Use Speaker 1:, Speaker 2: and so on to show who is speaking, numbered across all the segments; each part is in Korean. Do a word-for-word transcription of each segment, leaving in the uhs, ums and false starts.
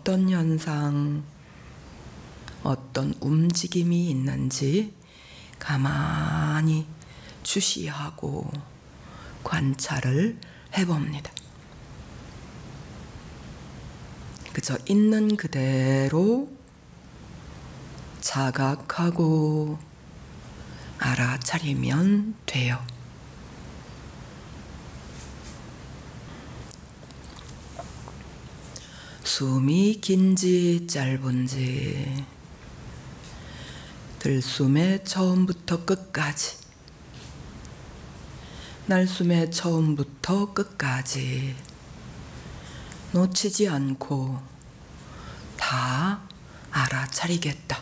Speaker 1: 어떤 현상, 어떤 움직임이 있는지 가만히 주시하고 관찰을 해봅니다. 그저 있는 그대로 자각하고 알아차리면 돼요. 숨이 긴지 짧은지, 들숨의 처음부터 끝까지, 날숨의 처음부터 끝까지 놓치지 않고 다 알아차리겠다.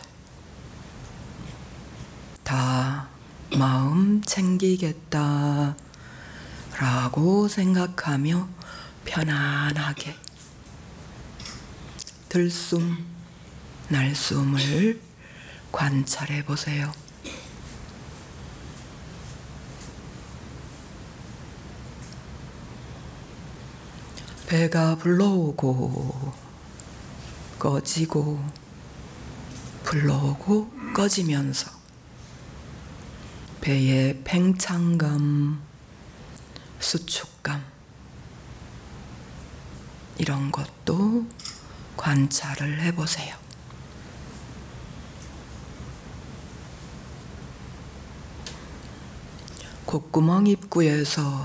Speaker 1: 다 마음 챙기겠다 라고 생각하며 편안하게 들숨, 날숨을 관찰해 보세요. 배가 불러오고 꺼지고 불러오고 꺼지면서 배의 팽창감, 수축감 이런 것도 관찰을 해보세요. 콧구멍 입구에서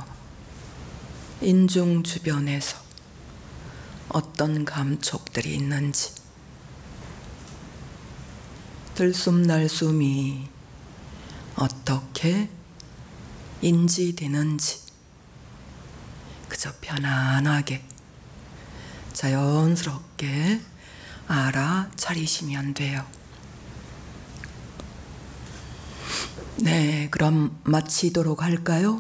Speaker 1: 인중 주변에서 어떤 감촉들이 있는지, 들숨 날숨이 어떻게 인지되는지 그저 편안하게 자연스럽게 알아차리시면 돼요. 네, 그럼 마치도록 할까요?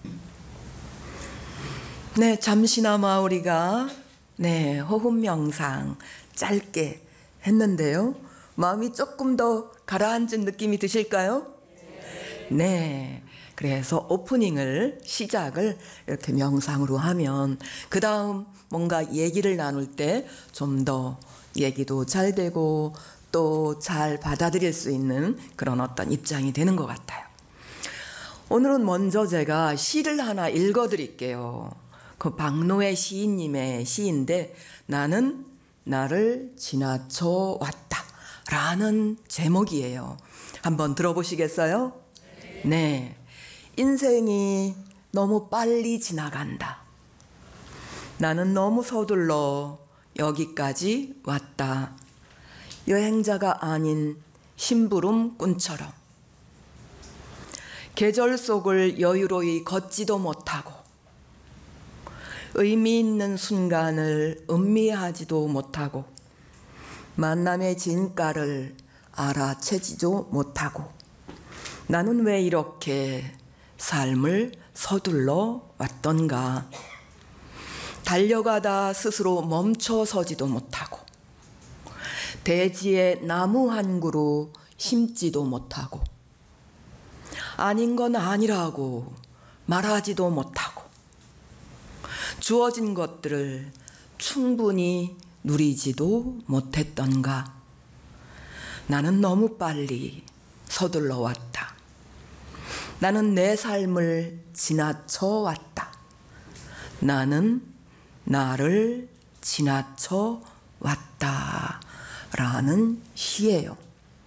Speaker 1: 네, 잠시나마 우리가 네, 호흡 명상 짧게 했는데요. 마음이 조금 더 가라앉은 느낌이 드실까요? 네. 그래서 오프닝을, 시작을 이렇게 명상으로 하면 그 다음 뭔가 얘기를 나눌 때 좀 더 얘기도 잘 되고 또 잘 받아들일 수 있는 그런 어떤 입장이 되는 것 같아요. 오늘은 먼저 제가 시를 하나 읽어드릴게요. 그 박노해 시인님의 시인데, 나는 나를 지나쳐 왔다 라는 제목이에요. 한번 들어보시겠어요? 네. 인생이 너무 빨리 지나간다. 나는 너무 서둘러 여기까지 왔다. 여행자가 아닌 심부름꾼처럼 계절 속을 여유로이 걷지도 못하고 의미 있는 순간을 음미하지도 못하고 만남의 진가를 알아채지도 못하고 나는 왜 이렇게 삶을 서둘러 왔던가. 달려가다 스스로 멈춰서지도 못하고 대지에 나무 한 그루 심지도 못하고 아닌 건 아니라고 말하지도 못하고 주어진 것들을 충분히 누리지도 못했던가. 나는 너무 빨리 서둘러 왔다. 나는 내 삶을 지나쳐 왔다. 나는 나를 지나쳐 왔다 라는 시예요.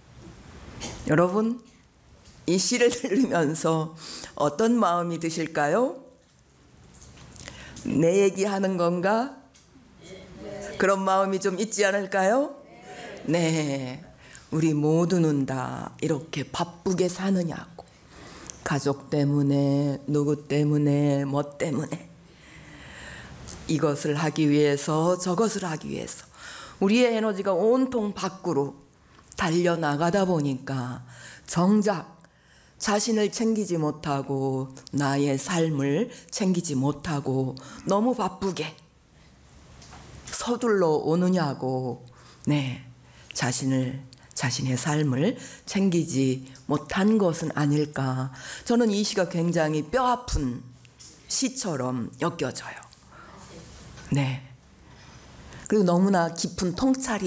Speaker 1: 여러분, 이 시를 들으면서 어떤 마음이 드실까요? 내 얘기하는 건가? 그런 마음이 좀 있지 않을까요? 네, 우리 모두는 다 이렇게 바쁘게 사느냐고. 가족 때문에, 누구 때문에, 뭐 때문에 이것을 하기 위해서 저것을 하기 위해서 우리의 에너지가 온통 밖으로 달려나가다 보니까 정작 자신을 챙기지 못하고 나의 삶을 챙기지 못하고 너무 바쁘게 서둘러 오느냐고, 네, 자신을 자신의 삶을 챙기지 못한 것은 아닐까. 저는 이 시가 굉장히 뼈아픈 시처럼 엮여져요. 네. 그리고 너무나 깊은 통찰이